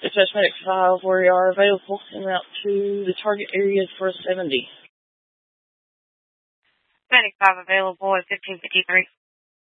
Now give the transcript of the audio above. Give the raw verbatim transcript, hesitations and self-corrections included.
Dispatch Medic five, where you are available, en route to the target area for a seventy. Medic five available at fifteen fifty-three.